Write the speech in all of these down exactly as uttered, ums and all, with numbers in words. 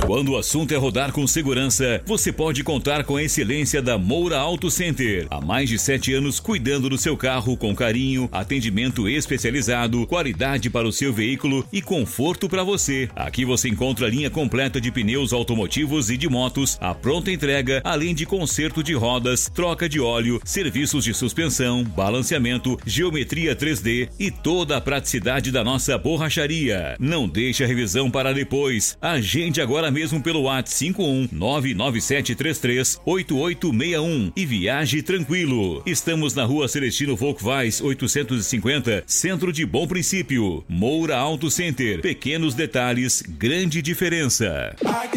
Quando o assunto é rodar com segurança, você pode contar com a excelência da Moura Auto Center. Há mais de sete anos cuidando do seu carro com carinho, atendimento especializado, qualidade para o seu veículo e conforto para você. Aqui você encontra a linha completa de pneus automotivos e de motos, a pronta entrega, além de conserto de rodas, troca de óleo, serviços de suspensão, balanceamento, geometria três D e toda a praticidade da nossa borracharia. Não deixe a revisão para depois. Agende agora mesmo pelo WhatsApp cinco um nove nove sete três três oito oito seis um e viaje tranquilo. Estamos na Rua Celestino Volkvais oitocentos e cinquenta, Centro de Bom Princípio. Moura Auto Center. Pequenos detalhes, grande diferença.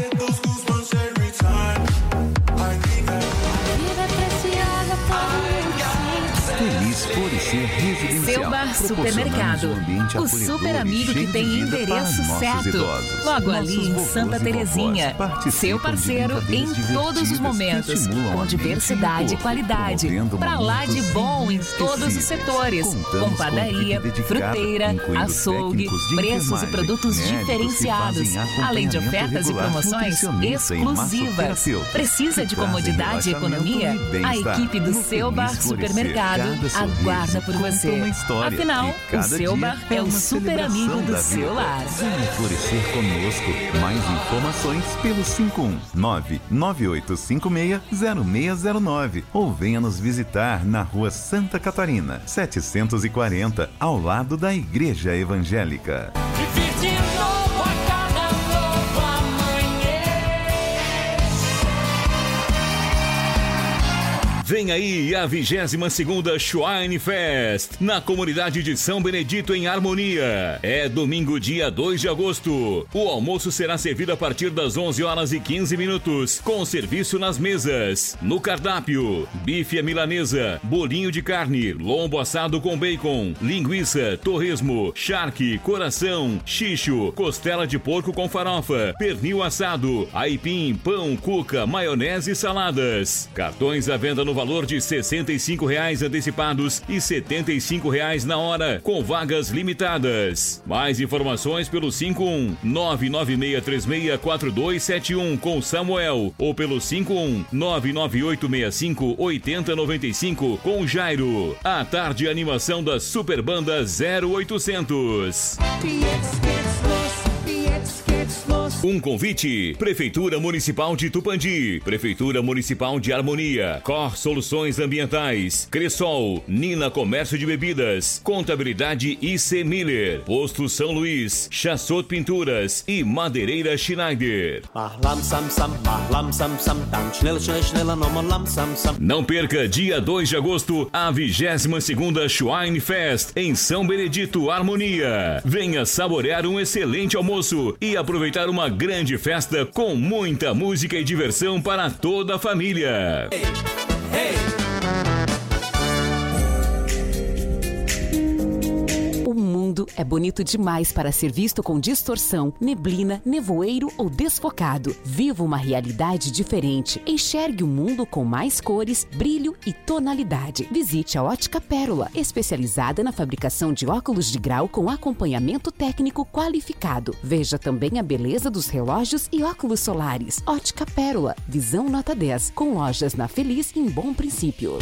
Feliz Florescer Residencial. Seu Bar Supermercado. Um o super amigo que tem endereço certo. Logo ali em Santa Terezinha. Seu parceiro em todos os momentos. Com diversidade e qualidade. Pra lá de bom em todos os setores. Com padaria, fruteira, açougue, preços e produtos diferenciados. Além de ofertas e promoções exclusivas. Precisa de comodidade e economia? A equipe do Seu Bar Supermercado aguarda por você. Afinal, o Seu Bar é o super amigo do seu lar. Venha florescer conosco. Mais informações pelo cinco um nove nove oito cinco seis zero seis zero nove ou venha nos visitar na Rua Santa Catarina, setecentos e quarenta, ao lado da Igreja Evangélica. Vem aí a vigésima segunda Schwein Fest, na comunidade de São Benedito, em Harmonia. É domingo, dia dois de agosto. O almoço será servido a partir das onze horas e quinze minutos, com serviço nas mesas. No cardápio, bife à milanesa, bolinho de carne, lombo assado com bacon, linguiça, torresmo, charque, coração, xixo, costela de porco com farofa, pernil assado, aipim, pão, cuca, maionese e saladas. Cartões à venda no valor de sessenta e cinco reais antecipados e setenta e cinco reais na hora, com vagas limitadas. Mais informações pelo cinco um nove nove seis três seis quatro dois sete um com Samuel ou pelo cinco um nove nove oito seis cinco oito zero nove cinco com Jairo. A tarde animação da Super Banda zero oitocentos. Um convite: Prefeitura Municipal de Tupandi, Prefeitura Municipal de Harmonia, Cor Soluções Ambientais, Cressol, Nina Comércio de Bebidas, Contabilidade I C Miller, Posto São Luís, Chassot Pinturas e Madeireira Schneider. Não perca, dia dois de agosto, a vigésima segunda Schwein Fest em São Benedito, Harmonia. Venha saborear um excelente almoço e aproveitar uma grande festa com muita música e diversão para toda a família. Hey, hey. O mundo é bonito demais para ser visto com distorção, neblina, nevoeiro ou desfocado. Viva uma realidade diferente. Enxergue o mundo com mais cores, brilho e tonalidade. Visite a Ótica Pérola, especializada na fabricação de óculos de grau com acompanhamento técnico qualificado. Veja também a beleza dos relógios e óculos solares. Ótica Pérola, visão nota dez, com lojas na Feliz e em Bom Princípio.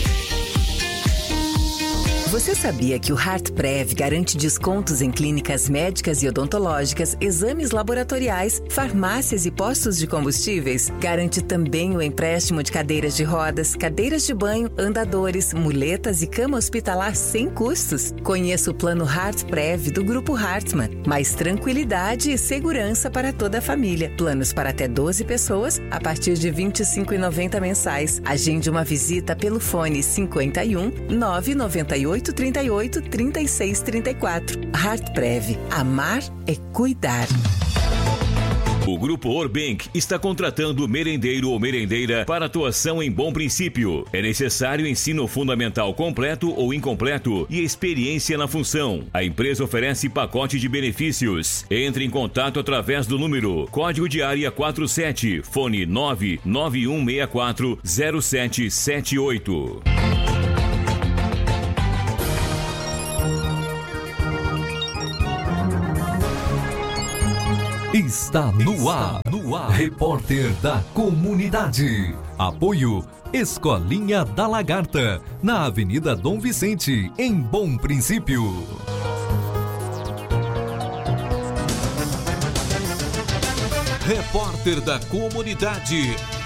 Você sabia que o HeartPrev garante descontos em clínicas médicas e odontológicas, exames laboratoriais, farmácias e postos de combustíveis? Garante também o empréstimo de cadeiras de rodas, cadeiras de banho, andadores, muletas e cama hospitalar sem custos. Conheça o plano HeartPrev do Grupo Hartmann. Mais tranquilidade e segurança para toda a família. Planos para até doze pessoas a partir de vinte e cinco reais e noventa centavos mensais. Agende uma visita pelo fone cinquenta e um, nove noventa e oito, trinta e oito, trinta e seis, trinta e quatro. HeartPrev. Amar é cuidar. O Grupo Orbank está contratando merendeiro ou merendeira para atuação em Bom Princípio. É necessário ensino fundamental completo ou incompleto e experiência na função. A empresa oferece pacote de benefícios. Entre em contato através do número código de área quatro sete, fone nove nove um seis quatro zero sete sete oito. Está no ar, no ar. Repórter da Comunidade. Apoio Escolinha da Lagarta, na Avenida Dom Vicente, em Bom Princípio. Repórter da Comunidade.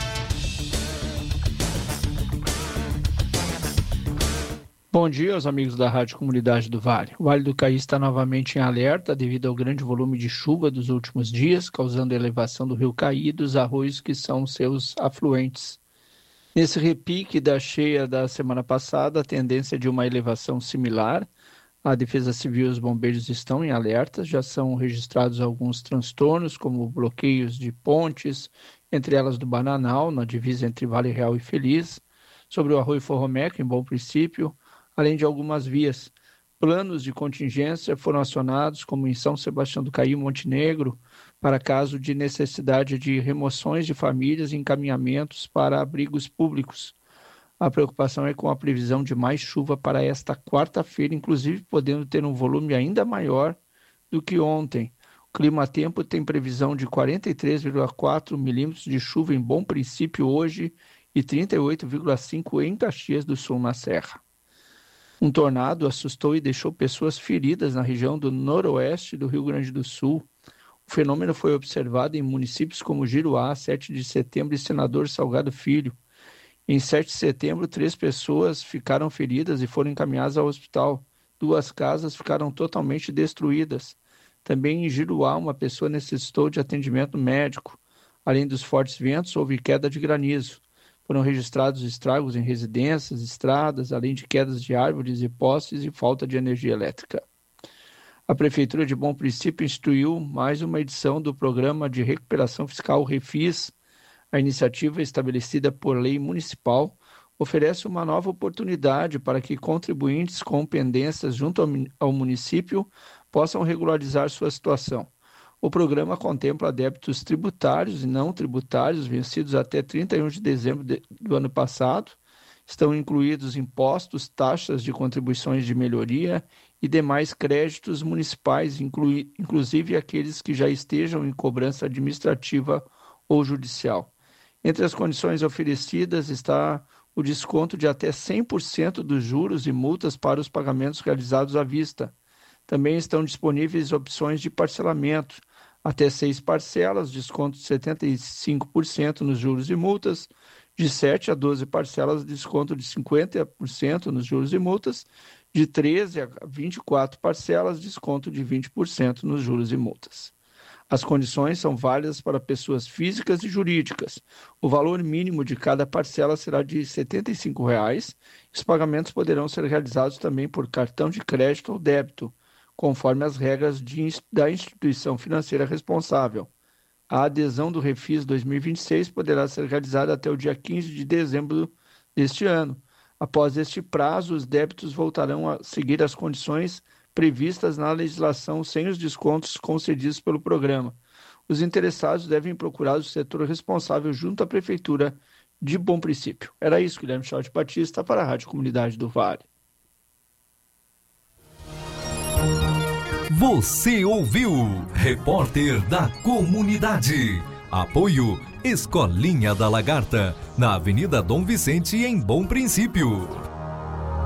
Bom dia aos amigos da Rádio Comunidade do Vale. O Vale do Caí está novamente em alerta devido ao grande volume de chuva dos últimos dias, causando elevação do rio Caí e dos arroios que são seus afluentes. Nesse repique da cheia da semana passada, a tendência é de uma elevação similar. A Defesa Civil e os bombeiros estão em alerta, já são registrados alguns transtornos, como bloqueios de pontes, entre elas do Bananal, na divisa entre Vale Real e Feliz, sobre o Arroio Forromeco, em Bom Princípio, além de algumas vias. Planos de contingência foram acionados, como em São Sebastião do Caí, Montenegro, para caso de necessidade de remoções de famílias e encaminhamentos para abrigos públicos. A preocupação é com a previsão de mais chuva para esta quarta-feira, inclusive podendo ter um volume ainda maior do que ontem. O Climatempo tem previsão de quarenta e três vírgula quatro milímetros de chuva em Bom Princípio hoje e trinta e oito vírgula cinco em Caxias do Sul, na Serra. Um tornado assustou e deixou pessoas feridas na região do noroeste do Rio Grande do Sul. O fenômeno foi observado em municípios como Giruá, sete de setembro e Senador Salgado Filho. Em sete de setembro, três pessoas ficaram feridas e foram encaminhadas ao hospital. Duas casas ficaram totalmente destruídas. Também em Giruá, uma pessoa necessitou de atendimento médico. Além dos fortes ventos, houve queda de granizo. Foram registrados estragos em residências, estradas, além de quedas de árvores e postes e falta de energia elétrica. A Prefeitura de Bom Princípio instituiu mais uma edição do Programa de Recuperação Fiscal Refis. A iniciativa, estabelecida por lei municipal, oferece uma nova oportunidade para que contribuintes com pendências junto ao município possam regularizar sua situação. O programa contempla débitos tributários e não tributários vencidos até trinta e um de dezembro de, do ano passado. Estão incluídos impostos, taxas de contribuições de melhoria e demais créditos municipais, inclui, inclusive aqueles que já estejam em cobrança administrativa ou judicial. Entre as condições oferecidas está o desconto de até cem por cento dos juros e multas para os pagamentos realizados à vista. Também estão disponíveis opções de parcelamento, até seis parcelas, desconto de setenta e cinco por cento nos juros e multas, de sete a doze parcelas, desconto de cinquenta por cento nos juros e multas, de treze a vinte e quatro parcelas, desconto de vinte por cento nos juros e multas. As condições são válidas para pessoas físicas e jurídicas. O valor mínimo de cada parcela será de setenta e cinco reais. Os pagamentos poderão ser realizados também por cartão de crédito ou débito, conforme as regras de, da instituição financeira responsável. A adesão do Refis dois mil e vinte e seis poderá ser realizada até o dia quinze de dezembro deste ano. Após este prazo, os débitos voltarão a seguir as condições previstas na legislação sem os descontos concedidos pelo programa. Os interessados devem procurar o setor responsável junto à Prefeitura de Bom Princípio. Era isso, Guilherme Chaute Batista, para a Rádio Comunidade do Vale. Você ouviu Repórter da Comunidade. Apoio Escolinha da Lagarta, na Avenida Dom Vicente, em Bom Princípio.